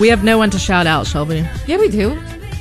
We have no one to shout out, Shelby. Yeah, we do.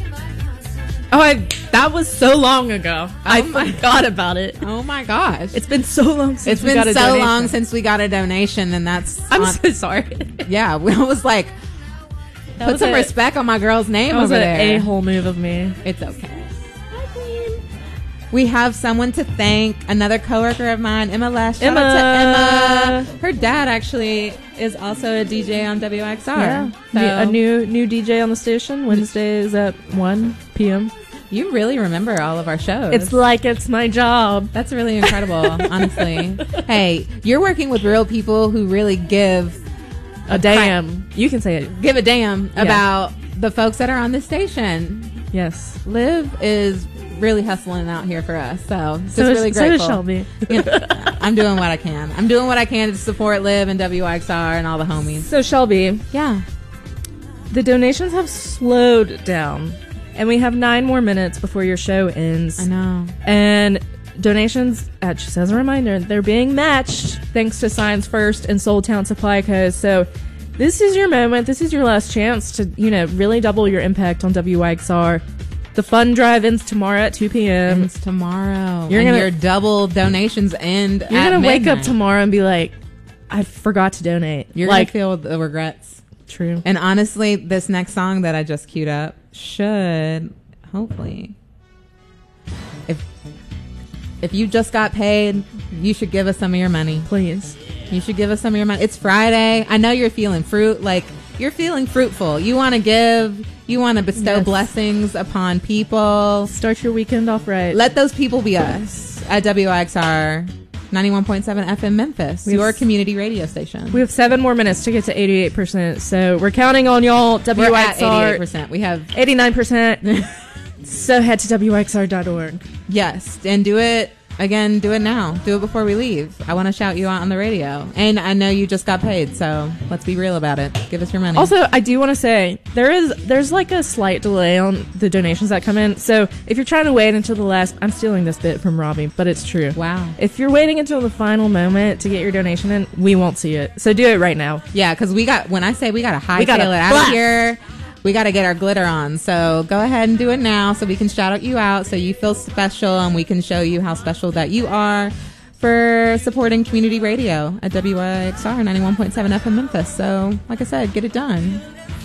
That was so long ago. I forgot about it. Oh my gosh. It's been so long since we got a donation. It's been so long since we got a donation, and that's... I'm so sorry. Yeah, we was like, put some respect on my girl's name over there. That was an a-hole move of me. It's okay. Hi, Queen. We have someone to thank. Another coworker of mine, Emma Lash. Shout out to Emma. Her dad actually is also a DJ on WXR. Yeah. So, a new DJ on the station. Wednesdays at 1 p.m. You really remember all of our shows. It's like it's my job. That's really incredible, honestly. Hey, you're working with real people who really give a damn. You can say it. Give a damn about the folks that are on this station. Yes. Liv is really hustling out here for us. So really grateful. So does Shelby. I'm doing what I can. I'm doing what I can to support Liv and WXR and all the homies. So Shelby. Yeah. The donations have slowed down. And we have 9 more minutes before your show ends. I know. And donations, just as a reminder, they're being matched thanks to Science First and Soul Town Supply Co. So this is your moment. This is your last chance to, really double your impact on WYXR. The fund drive ends tomorrow at 2 p.m. It's tomorrow. Your double donations end You're going to wake up tomorrow and be like, I forgot to donate. You're going to feel the regrets. True. And honestly, this next song that I just queued up should hopefully, if you just got paid, you should give us some of your money. Please. You should give us some of your money. It's Friday. I know you're feeling you're feeling fruitful. You want to give, you want to bestow blessings upon people. Start your weekend off right. Let those people be us at WIXR 91.7 FM Memphis, your community radio station. We have 7 more minutes to get to 88%, so we're counting on y'all. WIXR. We're at 88%. We have 89%. So head to WIXR.org. Yes, and do it again. Do it now. Do it before we leave. I want to shout you out on the radio, and I know you just got paid, so let's be real about it. Give us your money. Also, I do want to say there's like a slight delay on the donations that come in. So if you're trying to wait until the last, I'm stealing this bit from Robbie, but it's true. Wow. If you're waiting until the final moment to get your donation in, we won't see it. So do it right now. Yeah, because when I say we got to hightail it out of here. We got to get our glitter on. So go ahead and do it now so we can shout you out so you feel special and we can show you how special that you are for supporting community radio at WIXR 91.7 FM Memphis. So like I said, get it done.